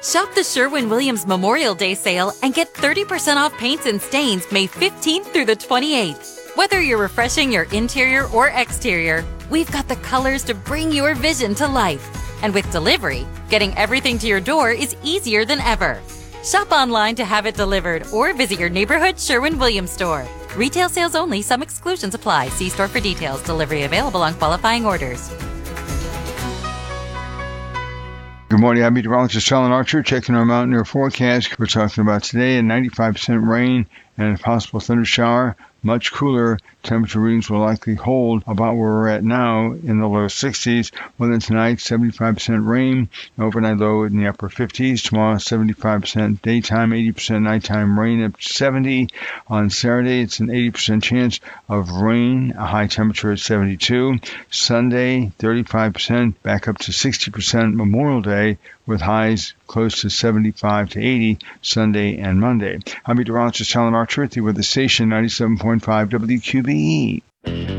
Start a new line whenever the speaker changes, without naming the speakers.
Shop the Sherwin-Williams Memorial Day sale and get 30% off paints and stains May 15th through the 28th. Whether you're refreshing your interior or exterior, we've got the colors to bring your vision to life. And with delivery, getting everything to your door is easier than ever. Shop online to have it delivered or visit your neighborhood Sherwin-Williams store. Retail sales only. Some exclusions apply. See store for details. Delivery available on qualifying orders.
Good morning, I'm meteorologist Alan Archer checking our mountain air forecast. We're talking about today a 95% rain and a possible thunder shower. Much cooler. Temperature readings will likely hold about where we're at now in the low 60s. Well, then tonight, 75% rain, overnight low in the upper 50s. Tomorrow, 75% daytime, 80% nighttime rain up to 70. On Saturday, it's an 80% chance of rain, a high temperature at 72. Sunday, 35%, back up to 60% Memorial Day, with highs close to 75 to 80 Sunday and Monday. I'm meteorologist Alan Archer with the station 97.5 WQBE.